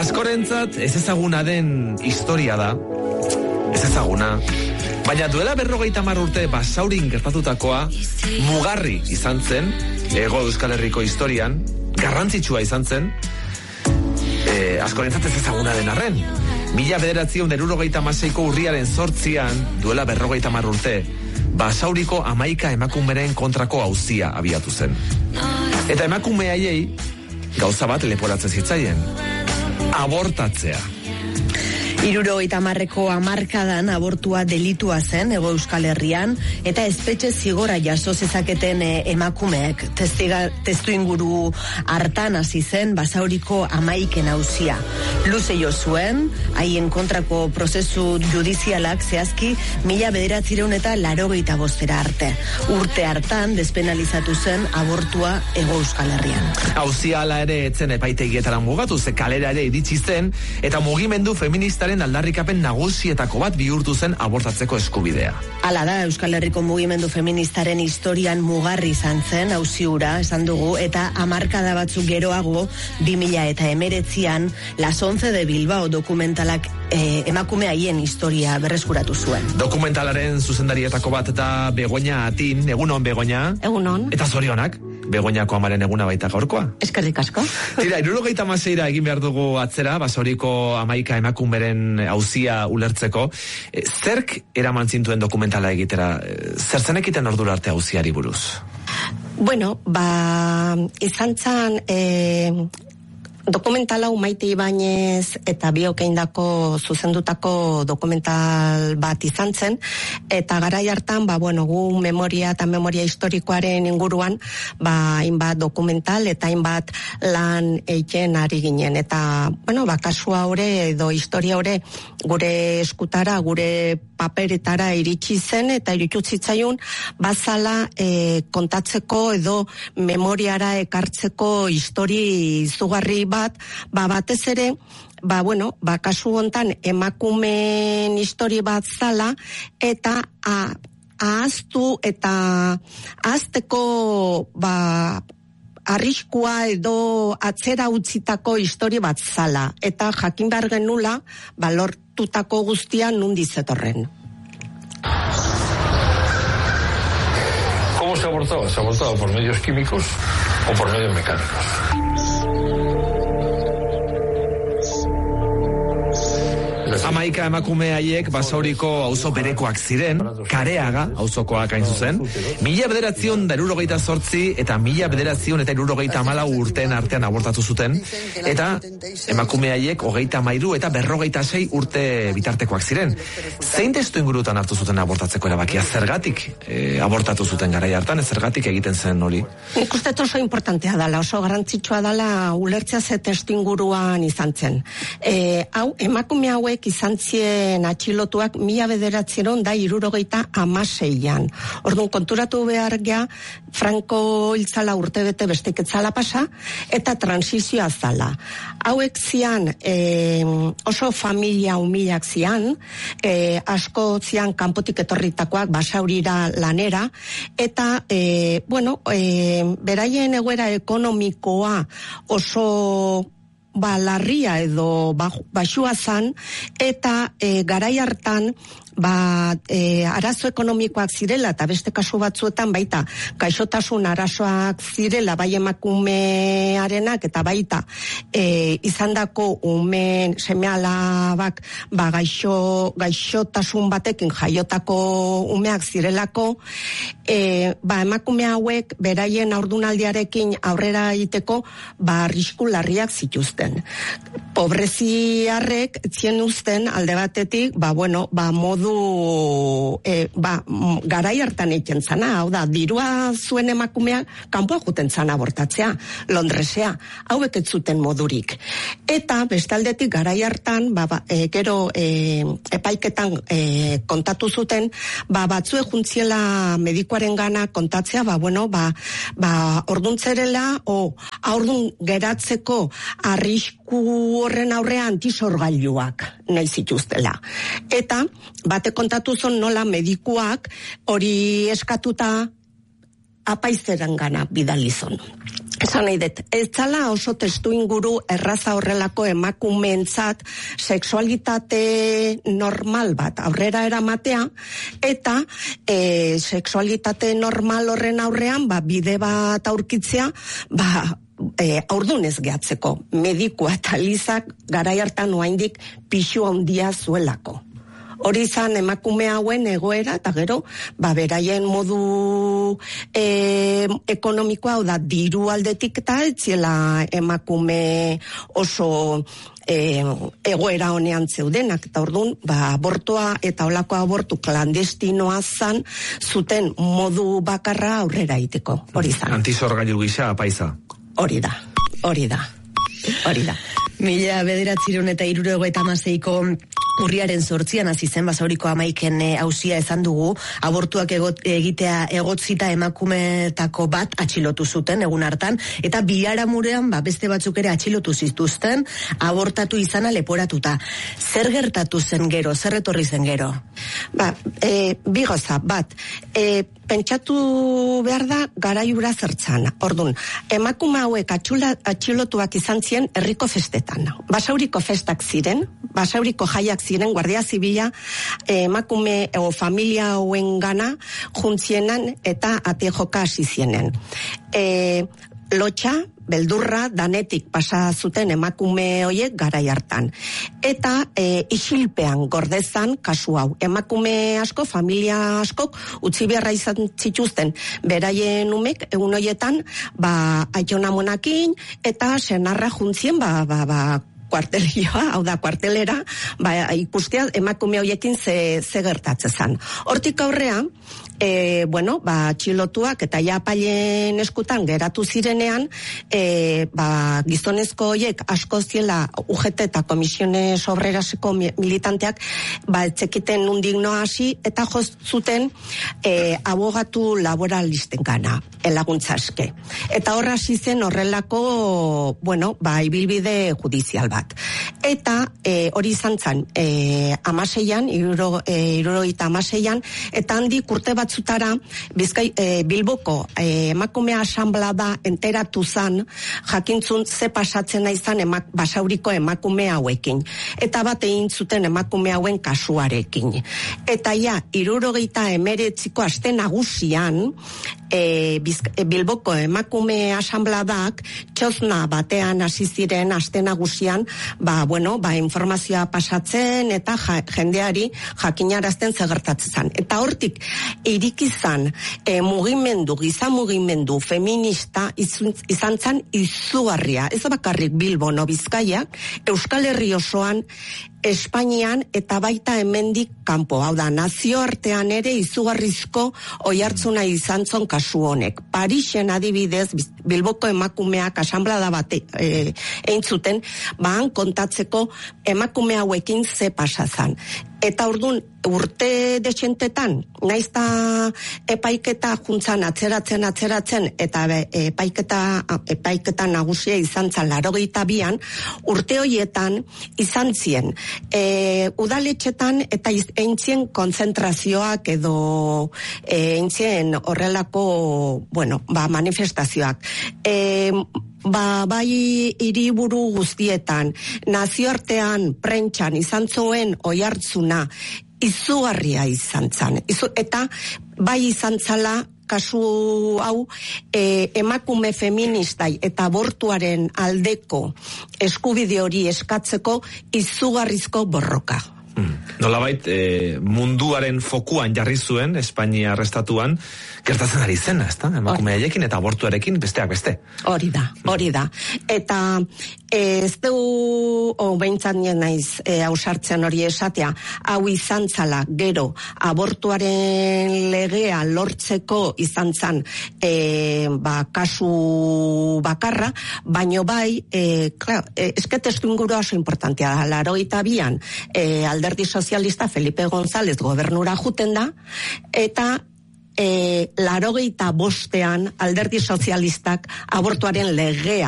Askorentzat ez ezaguna den historia da, ez ezaguna, baina duela 50 urte Basaurin gertatutakoa mugarri izan zen, Hego Euskal Herriko historian, garrantzitsua izan zen, askorentzat ez ezaguna den arren. 1976ko urriaren 8 duela 50 urte, Basauriko 11 emakumeren kontrako auzia abiatu zen. Eta emakume haiei gauza bat leporatzen zitzaien, abortatzea. 70ko hamarkadan abortua delitua zen Hego Euskal Herrian, eta espetxe zigora jaso zezaketen emakumeek. Testu inguru hartan hasi zen Basauriko 11 auzia. Luze jo zuen, haien kontrako prozesu judizialak zehazki 1985 arte. Urte hartan despenalizatu zen abortua Hego Euskal Herrian. Auzia hala ere etzen epaitegietara mugatu, ze kalera ere iritsi zen, eta mugimendu feministaren aldarrikapen nagusietako bat bihurtu zen abortatzeko eskubidea. Hala da, Euskal Herriko mugimendu feministaren historian mugarri izan zen auzi hura, esan dugu, eta hamarkada batzuk geroago 2019an Las 11 de Bilbao dokumentalak emakume haien historia berreskuratu zuen. Dokumentalaren zuzendarietako bat da Begoña Atin. Egunon, Begoña. Egunon. Eta zorionak, Begoñako amaren eguna baita gaurkoa. Eskerrik asko. Tira, 76 egin behar dugu atzera, Basauriko 11 emakumeren auzia ulertzeko. Zerk eraman zintuen dokumentala egitera? Zer zenekiten ordura arte auziari buruz? Bueno, izan zan dokumentala Maite Ibañez eta biok eindako zuzendutako dokumental bat izan zen, eta garai hartan, gu memoria eta memoria historikoaren inguruan, hainbat dokumental eta hainbat lan eiken ari ginen, eta, kasua hore edo historia hore gure eskutara, gure paperetara iritsi zen, eta iritsi zitzaiun bazala kontatzeko edo memoriara ekartzeko histori izugarri bat, batez ere, kasu hontan emakumeen histori bat zala, eta ahaztu eta ahazteko arriskua edo atzera utzitako histori bat zala, eta jakin behar genula lortutako guztia nundi zetorren. ¿Cómo se abortaba? Se abortaba por medios químicos o por medios mecánicos. Amaika emakume haiek Basauriko auzo berekoak ziren, Kareaga auzokoak hain zuzen, 1978 eta 1974 urteen artean abortatu zuten, eta emakume haiek 33 eta 56 urte bitartekoak ziren. Zein testu ingurutan hartu zuten abortatzeko erabakia? Zergatik abortatu zuten garai hartan, zergatik egiten zen hori? Nik uste oso importantea dela, oso garrantzitsua dela ulertzea ze testu inguruan izan zen. Emakume hauek izan zien atxilotuak 1976an. Orduan konturatu behar gea, Franco hiltzala urtebete bestek etzala pasa, eta transizioa zala. Hauek zian oso familia humilak zian, asko zian kanpotik etorritakoak Basaurira lanera, eta beraien egoera ekonomikoa oso larria edo baxua zan, eta garai hartan arazo ekonomikoak zirela, eta beste kasu batzuetan baita gaixotasun arazoak zirela, bai emakumearenak, eta baita izandako umen seme-alabak gaixotasun batekin jaiotako umeak zirelako, emakume hauek beraien haurdunaldiarekin aurrera egiteko arrisku larriak zituzten. Pobreziarrek zien uzten alde batetik, modu garai hartan egiten zana, hau da, dirua zuen emakumeak kanpoa juten zana abortatzea, Londresea, hauek ez zuten modurik. Eta bestaldetik garai hartan, gero epaiketan kontatu zuten, batzue juntziela medikuaren gana kontatzea, orduntzelela, aurdun geratzeko arrisku horren aurrean antisorgailuak nahi zituztela. Eta bate kontatu zon nola medikuak hori eskatuta apaizeren gana bidalizon. Zan nahi dut, ez zala oso testu inguru erraza horrelako emakumeentzat sexualitate normal bat aurrera eramatea, eta sexualitate normal horren aurrean, bide bat aurkitzea, aurdunez gehatzeko. Medikua eta lizak garai hartan oraindik pixu handia zuelako. Hori izan emakume hauen egoera, eta gero, beraien modu ekonomikoa, da diru aldetik eta etziela emakume oso egoera honean zeudenak, eta orduan, abortua eta olako abortu klandestinoa zuten modu bakarra aurrera iteko. Hori zan. Antizorgailu gisa, paisa. Hori da. 1976ko urriaren 8an hasi zen Basauriko Amaiken auzia esan dugu, abortuak egitea egotzita emakumeetako bat atxilotu zuten egun hartan, eta biharamurean beste batzuk ere atxilotu zituzten, abortatu izana leporatuta. Zer gertatu zen gero, zer etorri zen gero? Bi gauza, bat, pentsatu behar da garaiura zertzan. Orduan, emakume hauek atxilotuak izan ziren herriko festetan. Basauriko festak ziren, Basauriko jaiak ziren, Guardia Zibila emakume o familia hauen gana juntzienan eta ate joka hasi zienen. Lotxa, beldurra, danetik pasa zuten emakume hoiek garai hartan. Eta isilpean gordezan kasu hau. Emakume asko, familia askok, utzi beharra izan zituzten beraien umek, egun hoietan, aitonamonakin, eta senarra juntzien, kuartelioa, hau da, kuartelera, ikustea emakume hoiekin ze gertatzen zan. Hortik aurrea, txilotuak eta japailen eskutan geratu zirenean, gizonezko hoiek asko ziela UGT eta Komisiones Obreraseko militanteak, etzekiten nundik noa hasi, eta jozuten abogatu laboralisten gana, elaguntza eske. Eta horra hasi zen horrelako, ibilbide judizial bat. Eta hori izan zen, 16an, 76an, eta handik urte batzutara, Bilboko emakumea asanblada enteratu zan, jakintzun ze pasatzen naizan Basauriko emakume hauekin. Eta bat egin zuten emakume hauen kasuarekin. Eta 79ko aste nagusian, Bilboko emakume asanbladak txosna batean hasi ziren aste nagusian, informazioa pasatzen eta jendeari jakinarazten zegertatzen zan. Eta hortik irikizan giza mugimendu feminista izan zan izugarria. Ez bakarrik Bilbon o Bizkaiak, Euskal Herri osoan, Espainian eta baita hemendik kanpo. Hau da, nazioartean ere izugarrizko oihartzuna izan zon kasu honek. Parisen adibidez, Bilboko emakumeak asanblada bat egin zuten, han kontatzeko emakume hauekin ze pasazan. Eta orduan, urte desentetan, naizta epaiketa juntzan atzeratzen, eta epaiketa nagusia izan zan 82an, urte horietan izan zien, udaletxetan eta eintzien konzentrazioak edo eintzien horrelako, manifestazioak. Bai hiriburu guztietan, nazioartean, prentxan izan zuen oihartzuna izugarria izan zan. Eta bai izan zala kasu hau emakume feministai eta abortuaren aldeko eskubide hori eskatzeko izugarrizko borroka. Nolabait, munduaren fokuan jarri zuen, Espainia arrestatuan, gertatzen ari zena, ezta? Emakume haiekin eta abortuarekin besteak beste. Hori da. Eta ez dugu, behintzat nien naiz ausartzen hori esatea, hau izan zala gero abortuaren legea lortzeko izan zan kasu bakarra, baino bai, esketestu inguru oso importantea da, 82an Alderdi Sozialista Felipe González gobernura juten da, eta 85an Alderdi Sozialistak abortuaren legea